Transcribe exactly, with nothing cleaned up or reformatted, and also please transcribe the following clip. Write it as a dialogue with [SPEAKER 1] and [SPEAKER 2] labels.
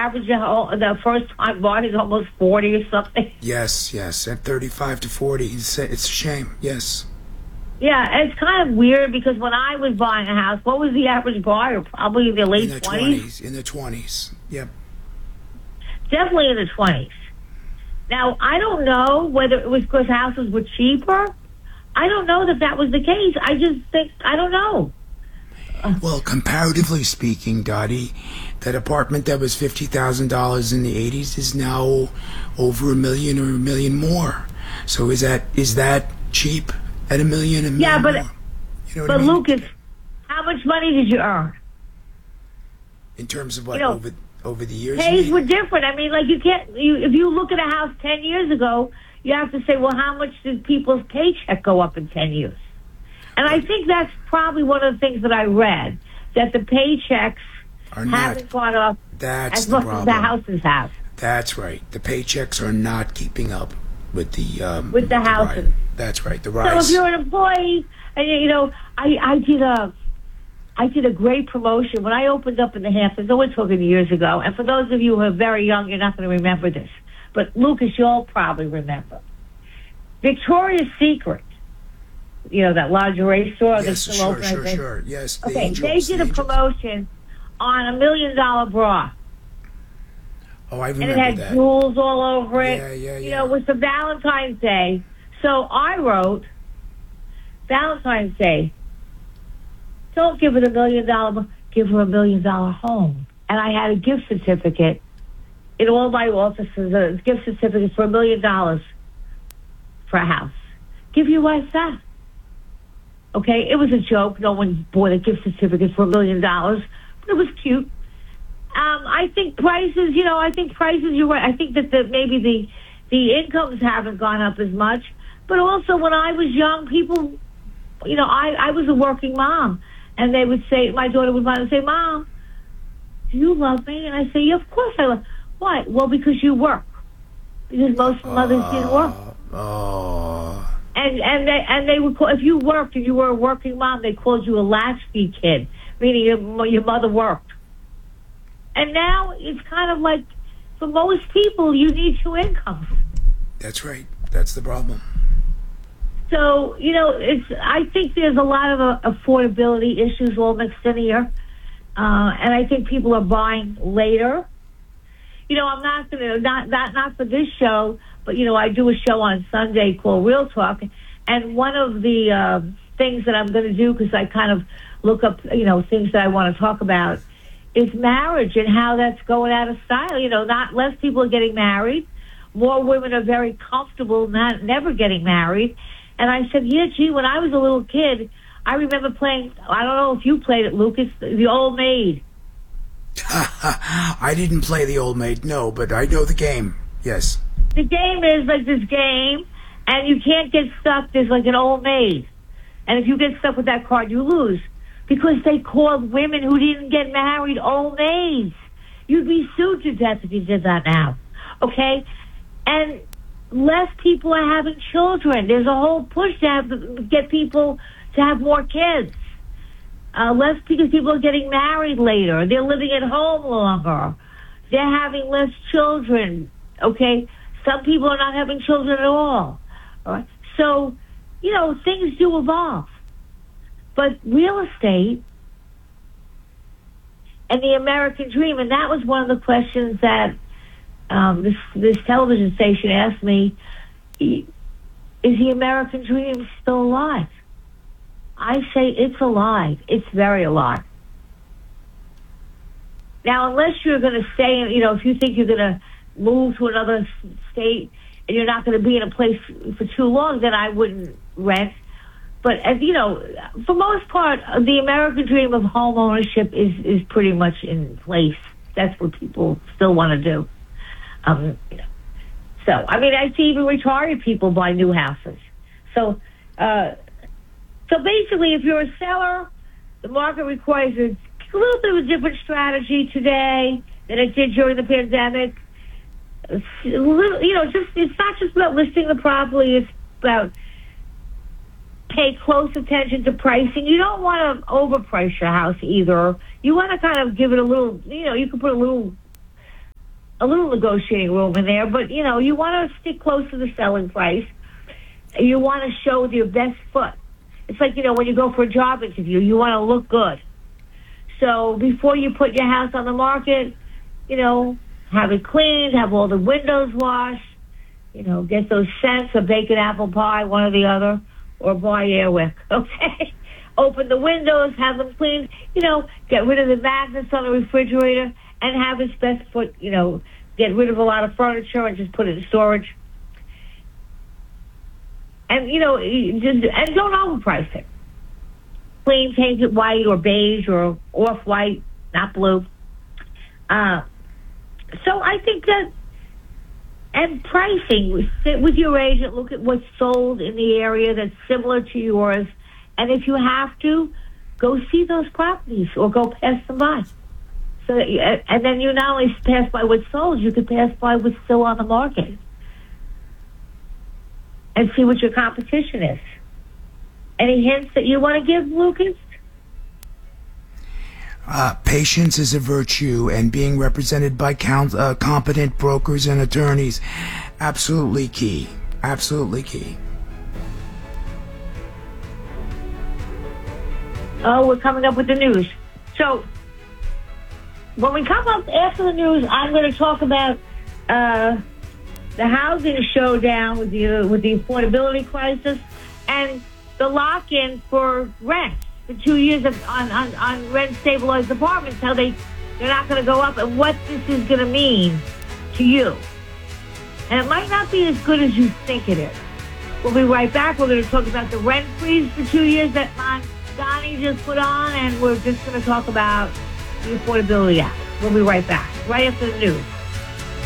[SPEAKER 1] average uh, the first time buyer is almost forty or something?
[SPEAKER 2] Yes, yes, at thirty-five to forty, it's, it's a shame. Yes.
[SPEAKER 1] Yeah, it's kind of weird because when I was buying a house, what was the average buyer? Probably in the late
[SPEAKER 2] in the
[SPEAKER 1] twenties.
[SPEAKER 2] In the twenties, yep.
[SPEAKER 1] Definitely in the twenties. Now, I don't know whether it was because houses were cheaper. I don't know that that was the case. I just think, I don't know.
[SPEAKER 2] Well, comparatively speaking, Dottie, that apartment that was fifty thousand dollars in the eighties is now over a million or a million more. So is that is that cheap at a million? A million
[SPEAKER 1] yeah, but,
[SPEAKER 2] more? You know
[SPEAKER 1] but
[SPEAKER 2] I mean?
[SPEAKER 1] Lucas, how much money did you earn?
[SPEAKER 2] In terms of what,
[SPEAKER 1] you know,
[SPEAKER 2] over over the years?
[SPEAKER 1] Pays were different. I mean, like you can't, you, if you look at a house ten years ago, you have to say, well, how much did people's paycheck go up in ten years? And I think that's probably one of the things that I read, that the paychecks
[SPEAKER 2] are
[SPEAKER 1] haven't
[SPEAKER 2] not,
[SPEAKER 1] gone up
[SPEAKER 2] that's
[SPEAKER 1] as
[SPEAKER 2] the
[SPEAKER 1] much as the houses have.
[SPEAKER 2] That's right. The paychecks are not keeping up with the um,
[SPEAKER 1] with the houses.
[SPEAKER 2] The that's right. The rise.
[SPEAKER 1] So if you're an employee, and you know, I, I did a, I did a great promotion when I opened up in the Hamptons. Oh, we're talking years ago. And for those of you who are very young, you're not going to remember this, but Lucas, you'll probably remember. Victoria's Secret. You know, that lingerie store?
[SPEAKER 2] Yes,
[SPEAKER 1] still
[SPEAKER 2] sure,
[SPEAKER 1] open,
[SPEAKER 2] sure, sure. Yes, the
[SPEAKER 1] okay,
[SPEAKER 2] angels,
[SPEAKER 1] they did
[SPEAKER 2] the
[SPEAKER 1] a
[SPEAKER 2] angels.
[SPEAKER 1] promotion on a million dollar bra.
[SPEAKER 2] Oh, I remember
[SPEAKER 1] and it had
[SPEAKER 2] that.
[SPEAKER 1] jewels all over it.
[SPEAKER 2] Yeah, yeah, yeah.
[SPEAKER 1] You know, it was for Valentine's Day. So I wrote, Valentine's Day, don't give her the million dollar, give her a million dollar home. And I had a gift certificate in all my offices, a gift certificate for a million dollars for a house. Give your wife that. Okay, it was a joke. No one bought a gift certificate for a million dollars, but it was cute. Um, I think prices, you know, I think prices, you're right. I think that the, maybe the the incomes haven't gone up as much. But also when I was young, people, you know, I, I was a working mom. And they would say, my daughter would want to say, Mom, do you love me? And I say, yeah, of course I love. Why? Well, because you work. Because most mothers uh, didn't work.
[SPEAKER 2] Oh.
[SPEAKER 1] And and they and they would call, if you worked and you were a working mom, they called you a latchkey kid, meaning your your mother worked. And now it's kind of like, for most people, you need two incomes.
[SPEAKER 2] That's right. That's the problem.
[SPEAKER 1] So you know, it's. I think there's a lot of uh, affordability issues all mixed in here, uh, and I think people are buying later. You know, I'm not going to not not not for this show. But, you know, I do a show on Sunday called Real Talk. And one of the uh, things that I'm going to do, because I kind of look up, you know, things that I want to talk about, is marriage and how that's going out of style. You know, not less people are getting married. More women are very comfortable not never getting married. And I said, yeah, gee, when I was a little kid, I remember playing, I don't know if you played it, Lucas, the Old Maid.
[SPEAKER 2] I didn't play the Old Maid, no, but I know the game, yes.
[SPEAKER 1] The game is like this game, and you can't get stuck. There's like an old maid. And if you get stuck with that card, you lose. Because they called women who didn't get married old maids. You'd be sued to death if you did that now. Okay? And less people are having children. There's a whole push to have, get people to have more kids. Uh, less because people are getting married later. They're living at home longer. They're having less children. Okay? Some people are not having children at all. All right? So, you know, things do evolve. But real estate and the American dream, and that was one of the questions that um, this, this television station asked me, is the American dream still alive? I say it's alive. It's very alive. Now, unless you're going to stay, you know, if you think you're going to move to another state and you're not going to be in a place for too long, then I wouldn't rent. But, as you know, for most part, the American dream of home ownership is, is pretty much in place. That's what people still want to do. Um, you know. So, I mean, I see even retired people buy new houses. So, uh, so basically, if you're a seller, the market requires a little bit of a different strategy today than it did during the pandemic. You know, just it's not just about listing the property, it's about pay close attention to pricing. You don't want to overprice your house either. You want to kind of give it a little, you know, you can put a little a little negotiating room in there, but, you know, you want to stick close to the selling price. You want to show your best foot. It's like, you know, when you go for a job interview, you want to look good. So before you put your house on the market, you know, have it cleaned, have all the windows washed, you know, get those scents of bacon apple pie, one or the other, or buy Airwick, okay? Open the windows, have them cleaned, you know, get rid of the magnets on the refrigerator, and have its best foot, you know, get rid of a lot of furniture and just put it in storage. And, you know, just, and don't overprice it. Clean, paint it white or beige or off-white, not blue. Uh, so I think that, and pricing, sit with your agent, look at what's sold in the area that's similar to yours, and if you have to, go see those properties or go pass them by. So that you, and then you not only pass by what's sold, you can pass by what's still on the market and see what your competition is. Any hints that you want to give, Lucas?
[SPEAKER 2] Uh, patience is a virtue, and being represented by count, uh, competent brokers and attorneys, absolutely key. Absolutely key.
[SPEAKER 1] Oh, we're coming up with the news. So when we come up after the news, I'm going to talk about uh, the housing showdown with the with the affordability crisis and the lock-in for rent. The two years of, on, on, on rent-stabilized apartments, how they, they're not going to go up, and what this is going to mean to you. And it might not be as good as you think it is. We'll be right back. We're going to talk about the rent freeze for two years that Donnie just put on, and we're just going to talk about the Affordability Act. We'll be right back, right after the news.